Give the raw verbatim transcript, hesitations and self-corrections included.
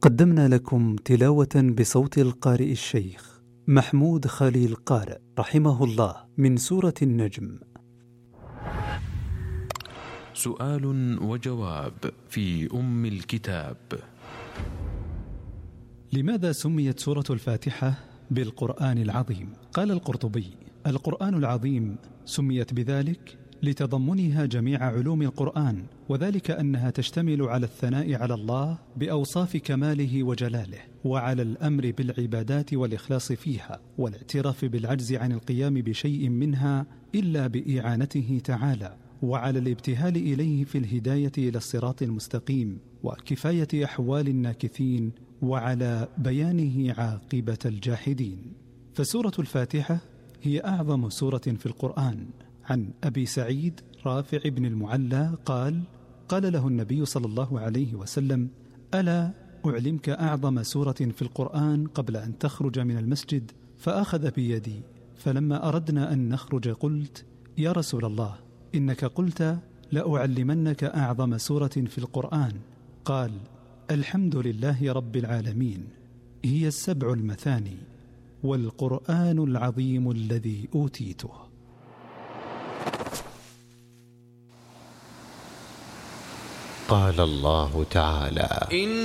قدمنا لكم تلاوة بصوت القارئ الشيخ محمود خليل قارئ رحمه الله من سورة النجم. سؤال وجواب في أم الكتاب. لماذا سميت سورة الفاتحة بالقرآن العظيم؟ قال القرطبي: القرآن العظيم سميت بذلك لتضمنها جميع علوم القرآن، وذلك أنها تشتمل على الثناء على الله بأوصاف كماله وجلاله، وعلى الأمر بالعبادات والإخلاص فيها، والاعتراف بالعجز عن القيام بشيء منها إلا بإعانته تعالى، وعلى الابتهال إليه في الهداية إلى الصراط المستقيم وكفاية أحوال الناكثين، وعلى بيانه عاقبة الجاحدين. فسورة الفاتحة هي أعظم سورة في القرآن. عن أبي سعيد رافع بن المعلى قال: قال له النبي صلى الله عليه وسلم: ألا أعلمك أعظم سورة في القرآن قبل أن تخرج من المسجد؟ فأخذ بيدي، فلما أردنا أن نخرج قلت: يا رسول الله، إنك قلت لأعلمنك أعظم سورة في القرآن. قال: الحمد لله رب العالمين، هي السبع المثاني والقرآن العظيم الذي أوتيته. قال الله تعالى: